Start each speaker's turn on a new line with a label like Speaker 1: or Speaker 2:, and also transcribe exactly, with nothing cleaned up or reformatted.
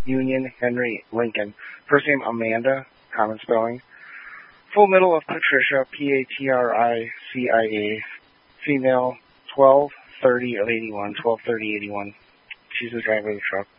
Speaker 1: Union, Henry, Lincoln. First name Amanda, common spelling. Full middle of Patricia, P A T R I C I A. Female, twelve thirty of eighty-one, twelve thirty eighty-one. She's the driver of the truck.